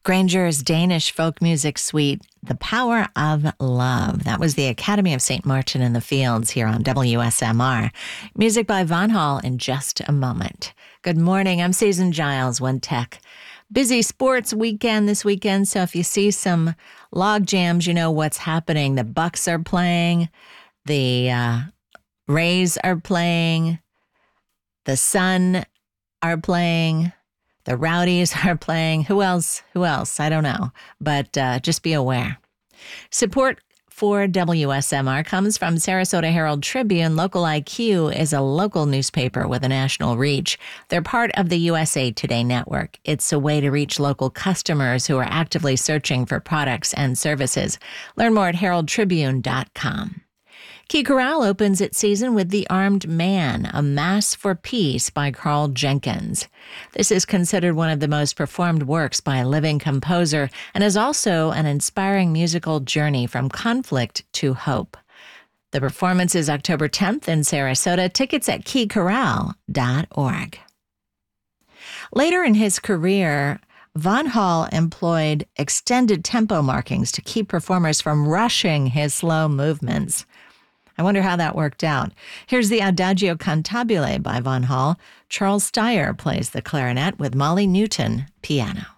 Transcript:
Granger's Danish folk music suite, The Power of Love. That was the Academy of St. Martin in the Fields here on WSMR. Music by Von Hall in just a moment. Good morning. I'm Susan Giles, One Tech. Busy sports weekend this weekend, so if you see some log jams, you know what's happening. The Bucks are playing. The Rays are playing. The Sun are playing. The Rowdies are playing. Who else? I don't know. But just be aware. Support for WSMR comes from Sarasota Herald Tribune. Local IQ is a local newspaper with a national reach. They're part of the USA Today network. It's a way to reach local customers who are actively searching for products and services. Learn more at heraldtribune.com. Key Chorale opens its season with The Armed Man, a Mass for Peace by Carl Jenkins. This is considered one of the most performed works by a living composer and is also an inspiring musical journey from conflict to hope. The performance is October 10th in Sarasota. Tickets at keychorale.org. Later in his career, Von Hall employed extended tempo markings to keep performers from rushing his slow movements. I wonder how that worked out. Here's the Adagio Cantabile by Von Hall. Charles Steyer plays the clarinet with Molly Newton, piano.